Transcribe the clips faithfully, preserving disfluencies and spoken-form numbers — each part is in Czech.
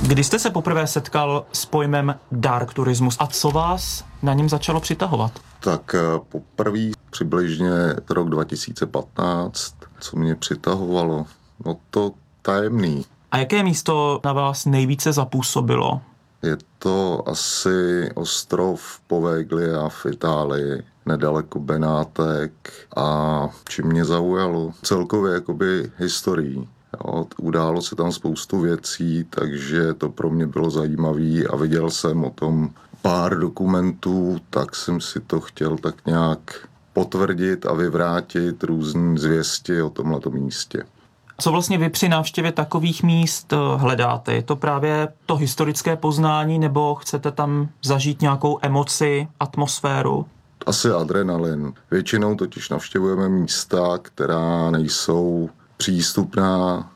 Kdy jste se poprvé setkal s pojmem dark turismus a co vás na něm začalo přitahovat? Tak poprvé přibližně rok dva tisíce patnáct, co mě přitahovalo, no to tajemný. A jaké místo na vás nejvíce zapůsobilo? Je to asi ostrov Poveglia v Itálii, nedaleko Benátek, a čím mě zaujalo celkově jakoby historií. Jo, událo se tam spoustu věcí, takže to pro mě bylo zajímavé a viděl jsem o tom pár dokumentů, tak jsem si to chtěl tak nějak potvrdit a vyvrátit různý zvěsti o tomhleto místě. Co vlastně vy při návštěvě takových míst hledáte? Je to právě to historické poznání, nebo chcete tam zažít nějakou emoci, atmosféru? Asi adrenalin. Většinou totiž navštěvujeme místa, která nejsou přístupná,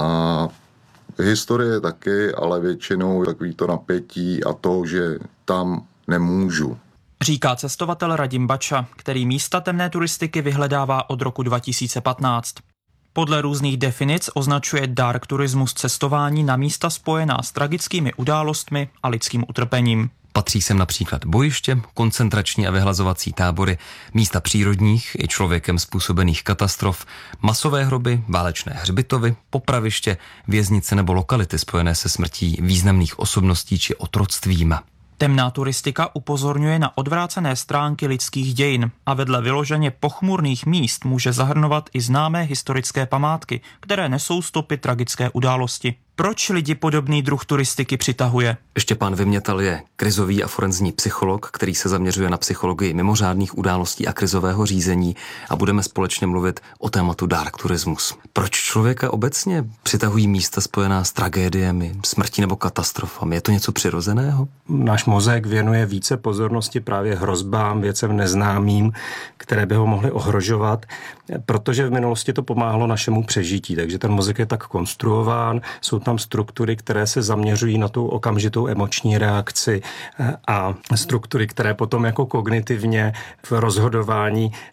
a historie taky, ale většinou takový to napětí a to, že tam nemůžu. Říká cestovatel Radim Bača, který místa temné turistiky vyhledává od roku dva tisíce patnáct. Podle různých definic označuje dark turismus cestování na místa spojená s tragickými událostmi a lidským utrpením. Patří sem například bojiště, koncentrační a vyhlazovací tábory, místa přírodních i člověkem způsobených katastrof, masové hroby, válečné hřbitovy, popraviště, věznice nebo lokality spojené se smrtí významných osobností či otroctvím. Temná turistika upozorňuje na odvrácené stránky lidských dějin a vedle vyloženě pochmurných míst může zahrnovat i známé historické památky, které nesou stopy tragické události. Proč lidi podobný druh turistiky přitahuje? Štěpán Vymětal je krizový a forenzní psycholog, který se zaměřuje na psychologii mimořádných událostí a krizového řízení, a budeme společně mluvit o tématu dark turismus. Proč člověka obecně přitahují místa spojená s tragédiemi, smrtí nebo katastrofami? Je to něco přirozeného? Náš mozek věnuje více pozornosti právě hrozbám, věcem neznámým, které by ho mohly ohrožovat, protože v minulosti to pomáhalo našemu přežití, takže ten mozek je tak konstruován, jsou tam struktury, které se zaměřují na tu okamžitou emoční reakci a struktury, které potom jako kognitivně v rozhodování